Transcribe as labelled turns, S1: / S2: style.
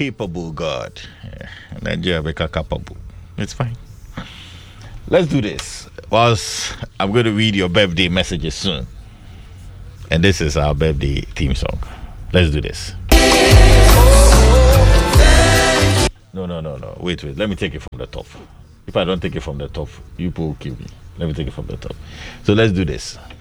S1: capable God. Nigeria become capable. It's fine. Let's do this. Whilst I'm going to read your birthday messages soon. And this is our birthday theme song. Let's do this. No. Wait. Let me take it from the top. If I don't take it from the top, you people will kill me. Let me take it from the top. So let's do this.